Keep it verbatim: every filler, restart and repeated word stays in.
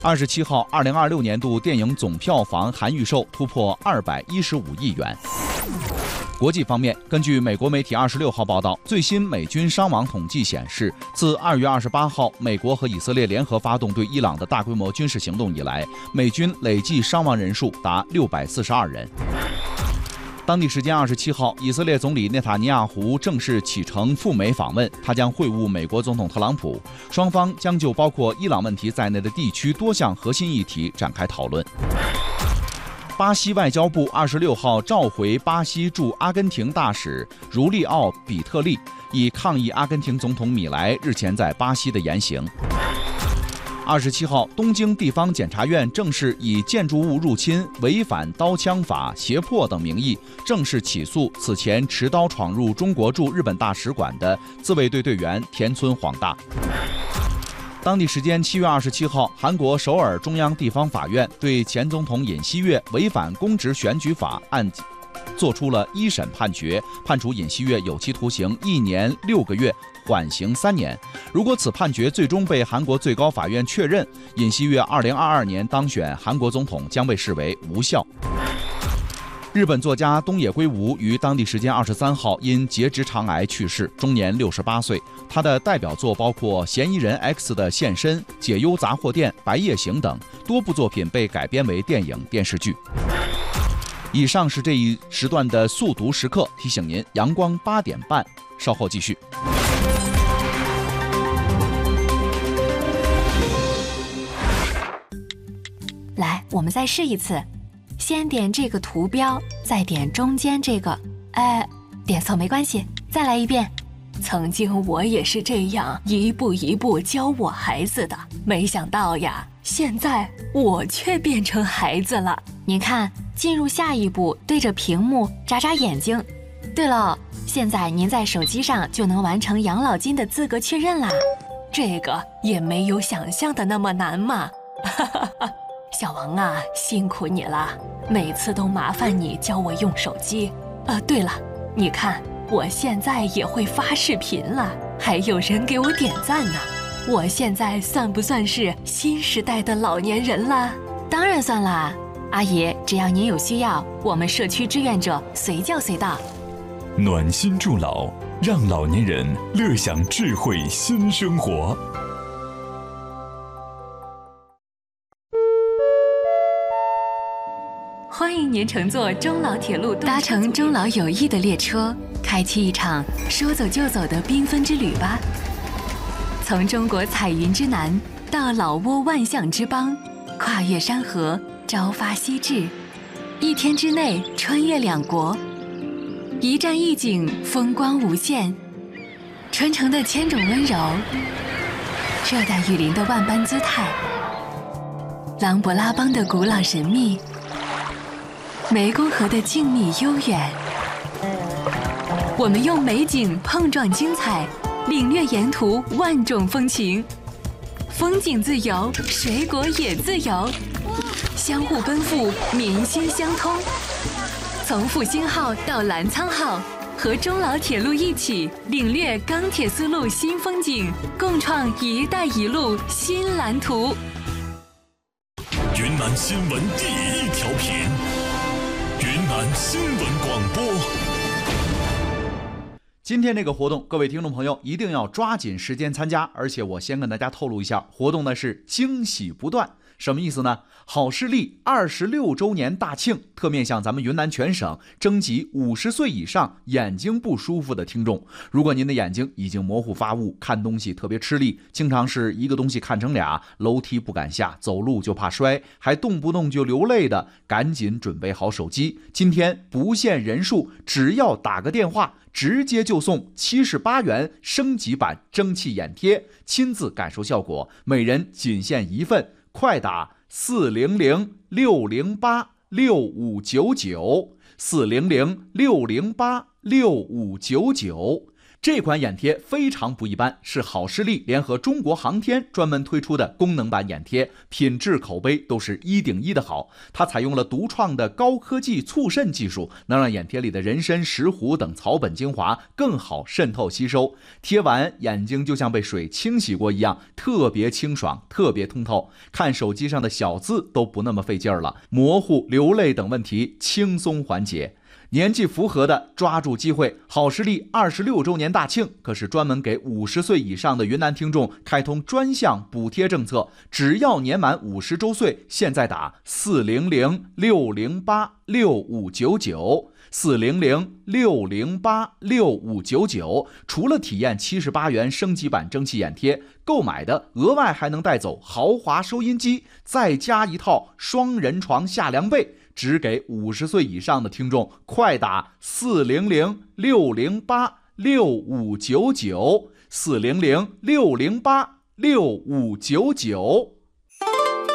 二十七号，二零二六年度电影总票房含预售突破二百一十五亿元。国际方面，根据美国媒体二十六号报道，最新美军伤亡统计显示，自二月二十八号美国和以色列联合发动对伊朗的大规模军事行动以来，美军累计伤亡人数达六百四十二人。当地时间二十七号，以色列总理内塔尼亚胡正式启程赴美访问，他将会晤美国总统特朗普，双方将就包括伊朗问题在内的地区多项核心议题展开讨论。巴西外交部二十六号召回巴西驻阿根廷大使茹利奥·比特利，以抗议阿根廷总统米莱日前在巴西的言行。二十七号，东京地方检察院正式以建筑物入侵、违反刀枪法、胁迫等名义，正式起诉此前持刀闯入中国驻日本大使馆的自卫队队员田村晃大。当地时间七月二十七号，韩国首尔中央地方法院对前总统尹锡悦违反公职选举法案作出了一审判决，判处尹锡悦有期徒刑一年六个月，缓刑三年。如果此判决最终被韩国最高法院确认，尹锡悦二零二二年当选韩国总统将被视为无效。日本作家东野圭吾于当地时间二十三号因结直肠癌去世，终年六十八岁。他的代表作包括《嫌疑人 X 的现身》《解忧杂货店》《白夜行》等，多部作品被改编为电影、电视剧。以上是这一时段的速读时刻，提醒您阳光八点半，稍后继续。 来，我们再试一次。先点这个图标，再点中间这个，哎，点错没关系，再来一遍。曾经我也是这样一步一步教我孩子的，没想到呀，现在我却变成孩子了。您看，进入下一步，对着屏幕眨眨眼睛。对了，现在您在手机上就能完成养老金的资格确认啦。这个也没有想象的那么难嘛。哈哈哈。小王啊，辛苦你了，每次都麻烦你教我用手机。呃，对了，你看我现在也会发视频了，还有人给我点赞呢。我现在算不算是新时代的老年人了？当然算啦，阿姨，只要您有需要，我们社区志愿者随叫随到。 暖心助老，让老年人乐享智慧新生活。 欢迎您乘坐中老铁路，搭乘中老友谊的列车，开启一场说走就走的缤纷之旅吧。从中国彩云之南到老挝万象之邦，跨越山河，朝发夕至，一天之内穿越两国，一站一景，风光无限。春城的千种温柔，热带雨林的万般姿态，琅勃拉邦的古老神秘，湄公河的静谧悠远。我们用美景碰撞精彩，领略沿途万种风情。风景自由，水果也自由，相互奔赴，民心相通。从复兴号到澜沧号，和中老铁路一起领略钢铁丝路新风景，共创“一带一路”新蓝图。 云南新闻第一调频，云南新闻广播。 今天这个活动，各位听众朋友一定要抓紧时间参加，而且我先跟大家透露一下，活动呢是惊喜不断。什么意思呢？好视力二十六周年大庆，特面向咱们云南全省征集五十岁以上眼睛不舒服的听众。如果您的眼睛已经模糊发雾，看东西特别吃力，经常是一个东西看成俩，楼梯不敢下，走路就怕摔，还动不动就流泪的，赶紧准备好手机。今天不限人数，只要打个电话，直接就送七十八元升级版蒸汽眼贴，亲自感受效果，每人仅限一份。快打四零零六零八六五九九，四零零六零八六五九九。 这款眼贴非常不一般，是好视力联合中国航天专门推出的功能版眼贴，品质口碑都是一顶一的好。它采用了独创的高科技促渗技术，能让眼贴里的人参、石斛等草本精华更好渗透吸收，贴完眼睛就像被水清洗过一样，特别清爽，特别通透，看手机上的小字都不那么费劲儿了，模糊、流泪等问题轻松缓解。年纪符合的抓住机会，好视力二十六周年大庆可是专门给五十岁以上的云南听众开通专项补贴政策，只要年满五十周岁，现在打四零零六零八六五九九。四零零六零八六五九九，除了体验七十八元升级版蒸汽眼贴，购买的额外还能带走豪华收音机，再加一套双人床下凉被。只给五十岁以上的听众，快打四零零六零八六五九九，四零零六零八六五九九。